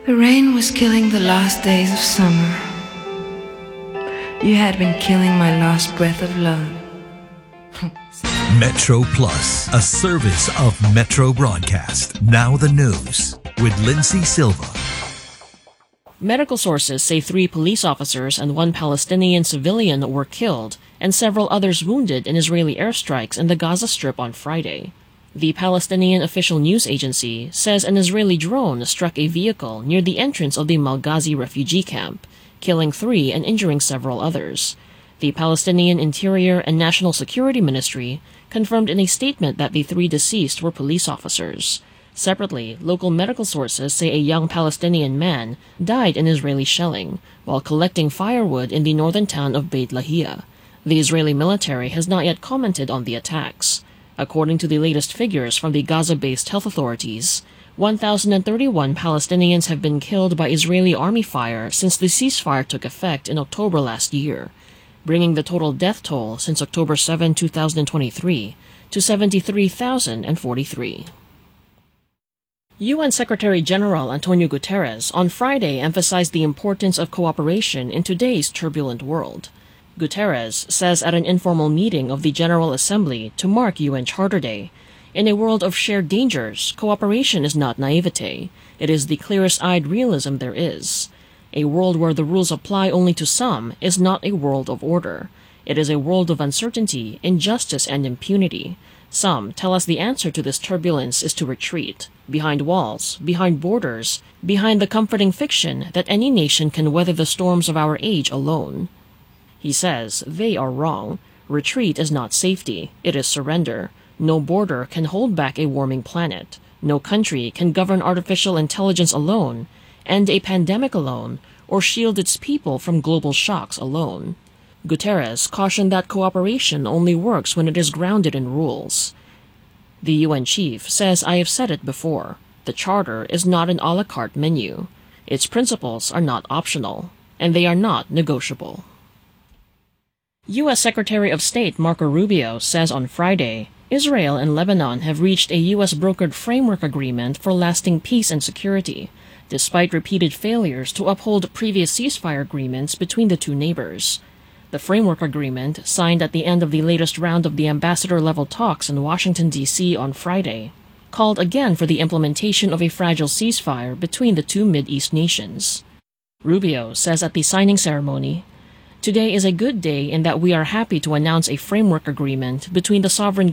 The rain was killing the last days of summer. You had been killing my last breath of love. Metro Plus, a service of Metro Broadcast. Now the news with Lindsay Silva. Medical sources say 3 police officers and 1 Palestinian civilian were killed and several others wounded in Israeli airstrikes in the Gaza Strip on Friday. The Palestinian official news agency says an Israeli drone struck a vehicle near the entrance of the Malghazi refugee camp, killing 3 and injuring several others. The Palestinian Interior and National Security Ministry confirmed in a statement that the 3 deceased were police officers. Separately, local medical sources say a young Palestinian man died in Israeli shelling while collecting firewood in the northern town of Beit Lahia. The Israeli military has not yet commented on the attacks. According to the latest figures from the Gaza-based health authorities, 1,031 Palestinians have been killed by Israeli army fire since the ceasefire took effect in October last year, bringing the total death toll since October 7, 2023 to 73,043. UN Secretary-General Antonio Guterres on Friday emphasized the importance of cooperation in today's turbulent world. Guterres says at an informal meeting of the General Assembly to mark UN Charter Day, "In a world of shared dangers, cooperation is not naivete. It is the clearest-eyed realism there is. A world where the rules apply only to some is not a world of order. It is a world of uncertainty, injustice, and impunity. Some tell us the answer to this turbulence is to retreat, behind walls, behind borders, behind the comforting fiction that any nation can weather the storms of our age alone." He says they are wrong. Retreat is not safety, it is surrender. No border can hold back a warming planet. No country can govern artificial intelligence alone, end a pandemic alone, or shield its people from global shocks alone. Guterres cautioned that cooperation only works when it is grounded in rules. The UN chief says, "I have said it before. The Charter is not an a la carte menu. Its principles are not optional, and they are not negotiable." U.S. Secretary of State Marco Rubio says on Friday, Israel and Lebanon have reached a U.S.-brokered framework agreement for lasting peace and security, despite repeated failures to uphold previous ceasefire agreements between the two neighbors. The framework agreement, signed at the end of the latest round of the ambassador-level talks in Washington, D.C. on Friday, called again for the implementation of a fragile ceasefire between the two Mideast nations. Rubio says at the signing ceremony, "Today is a good day in that we are happy to announce a framework agreement between the sovereign